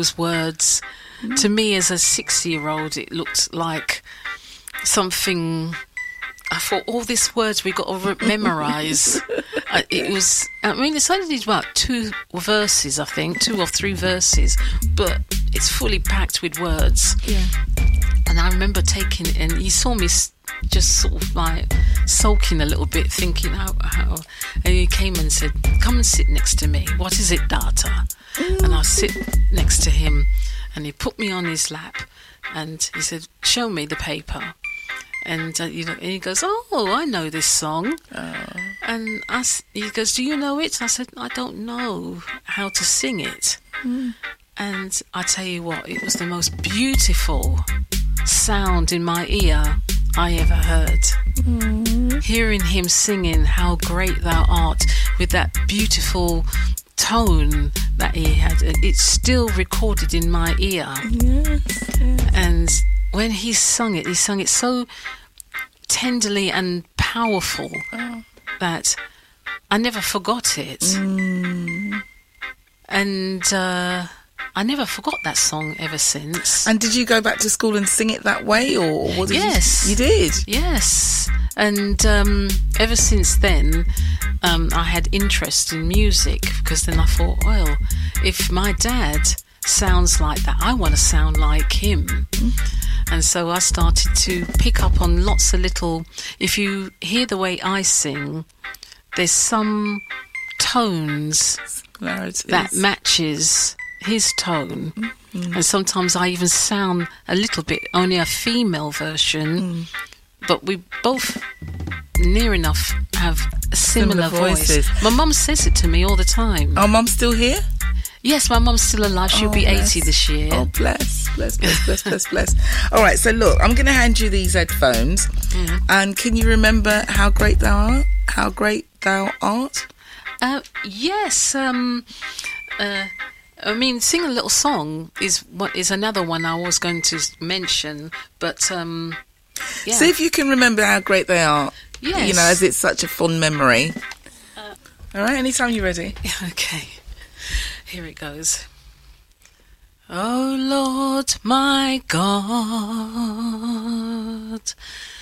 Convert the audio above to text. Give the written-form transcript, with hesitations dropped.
those words. To me, as a 6-year-old, it looked like something. I thought, all these words we got to memorise. It's only about 2 verses, I think, 2 or 3 verses, but it's fully packed with words. Yeah. And I remember taking it, and he saw me just sort of like sulking a little bit, thinking how. And he came and said, "Come and sit next to me. What is it, Data?" And I sit next to him, and he put me on his lap, and he said, "Show me the paper." And and he goes, "Oh, I know this song." And he goes, "Do you know it?" I said, "I don't know how to sing it." And I tell you what, it was the most beautiful sound in my ear I ever heard. Hearing him singing "How Great Thou Art" with that beautiful tone that he had, it's still recorded in my ear. Yes. And when he sung it so tenderly and powerful that I never forgot it. And I never forgot that song ever since. And did you go back to school and sing it that way, or what did Yes. you did? Yes. And ever since then, I had interest in music, because then I thought, well, if my dad sounds like that, I want to sound like him. And so I started to pick up on lots of little. If you hear the way I sing, there's some tones that matches his tone. And sometimes I even sound a little bit, only a female version, but we both near enough have a similar voice. My mum says it to me all the time. Our mum's still here? Yes, my mum's still alive. She'll be 80 this year. Oh, bless. All right, so look, I'm going to hand you these headphones. And can you remember How Great Thou Art? How Great Thou Art? Yes. I mean, Sing a Little Song is another one I was going to mention, but yeah. See if you can remember How Great They Are. Yes. You know, as it's such a fond memory. All right, anytime you're ready. Okay. Here it goes. Oh Lord, my God,